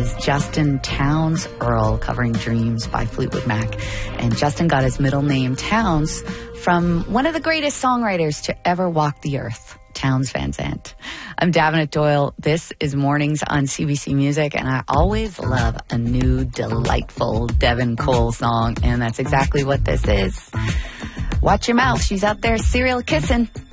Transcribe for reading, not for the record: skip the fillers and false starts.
is Justin Townes Earle covering Dreams by Fleetwood Mac. And Justin got his middle name Townes from one of the greatest songwriters to ever walk the earth, Townes Van Zandt. I'm Davenant Doyle. This is Mornings on CBC Music, and I always love a new, delightful Devin Cole song, and that's exactly what this is. Watch your mouth. She's out there serial kissing.